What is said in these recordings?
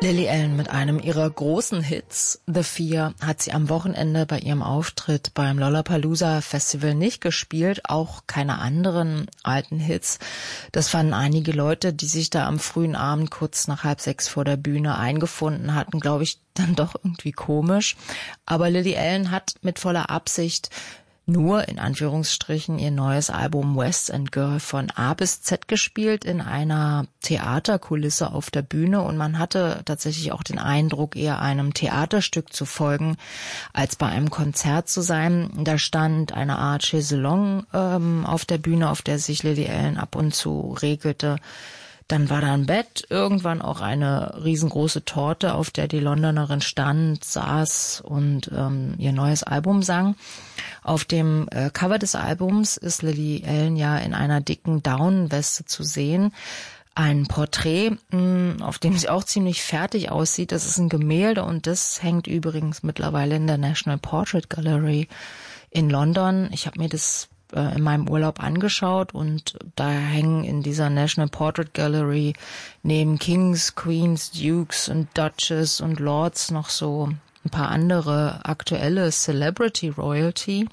Lily Allen mit einem ihrer großen Hits, The Fear, hat sie am Wochenende bei ihrem Auftritt beim Lollapalooza Festival nicht gespielt, auch keine anderen alten Hits. Das fanden einige Leute, die sich da am frühen Abend kurz nach 5:30 vor der Bühne eingefunden hatten, glaube ich, dann doch irgendwie komisch. Aber Lily Allen hat mit voller Absicht nur in Anführungsstrichen ihr neues Album West End Girl von A bis Z gespielt in einer Theaterkulisse auf der Bühne, und man hatte tatsächlich auch den Eindruck, eher einem Theaterstück zu folgen, als bei einem Konzert zu sein. Da stand eine Art Chaiselong auf der Bühne, auf der sich Lily Allen ab und zu regelte. Dann war da ein Bett, irgendwann auch eine riesengroße Torte, auf der die Londonerin stand, saß und ihr neues Album sang. Auf dem Cover des Albums ist Lily Allen ja in einer dicken Daunenweste zu sehen. Ein Porträt, auf dem sie auch ziemlich fertig aussieht. Das ist ein Gemälde, und das hängt übrigens mittlerweile in der National Portrait Gallery in London. Ich habe mir das in meinem Urlaub angeschaut, und da hängen in dieser National Portrait Gallery neben Kings, Queens, Dukes und Duchess und Lords noch so ein paar andere aktuelle Celebrity Royalties.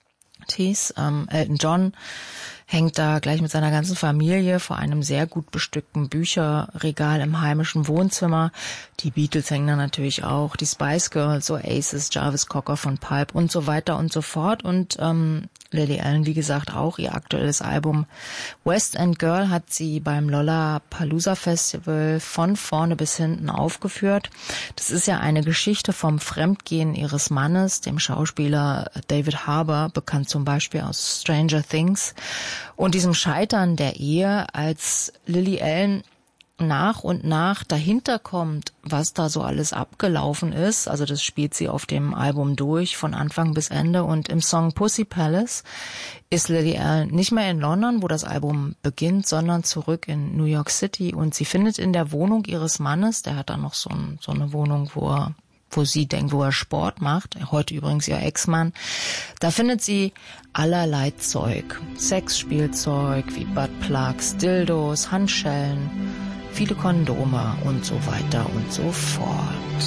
Elton John hängt da gleich mit seiner ganzen Familie vor einem sehr gut bestückten Bücherregal im heimischen Wohnzimmer. Die Beatles hängen da natürlich auch, die Spice Girls, Oasis, Jarvis Cocker von Pulp und so weiter und so fort. Und Lily Allen, wie gesagt, auch ihr aktuelles Album West End Girl hat sie beim Lollapalooza Festival von vorne bis hinten aufgeführt. Das ist ja eine Geschichte vom Fremdgehen ihres Mannes, dem Schauspieler David Harbour, bekannt zum Beispiel aus Stranger Things, und diesem Scheitern der Ehe, als Lily Allen nach und nach dahinter kommt, was da so alles abgelaufen ist. Also das spielt sie auf dem Album durch, von Anfang bis Ende. Und im Song Pussy Palace ist Lily Allen nicht mehr in London, wo das Album beginnt, sondern zurück in New York City. Und sie findet in der Wohnung ihres Mannes, der hat da noch so eine Wohnung, wo sie denkt, wo er Sport macht, heute übrigens ihr Ex-Mann, da findet sie allerlei Zeug. Sexspielzeug wie Buttplugs, Dildos, Handschellen, viele Kondome und so weiter und so fort.